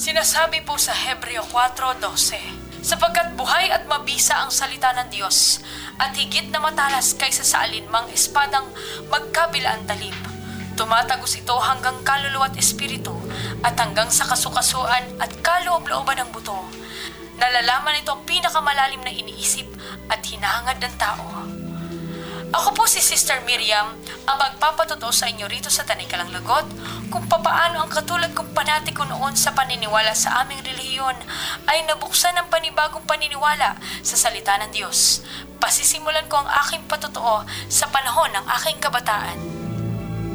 Sinasabi po sa Hebreo 4:12, sapagkat buhay at mabisa ang salita ng Diyos at higit na matalas kaysa sa alinmang espadang magkabilaan talib. Tumatagos ito hanggang kaluluwa at espiritu at hanggang sa kasukasuan at kaloob-looban ng buto. Nalalaman ito ang pinakamalalim na iniisip at hinahangad ng tao. Ako po si Sister Miriam, ang magpapatotoo sa inyo rito sa Tanikalang Lagot kung papaano ang katulad kong panatiko noon sa paniniwala sa aming relihiyon ay nabuksan ng panibagong paniniwala sa salita ng Diyos. Pasisimulan ko ang aking patotoo sa panahon ng aking kabataan.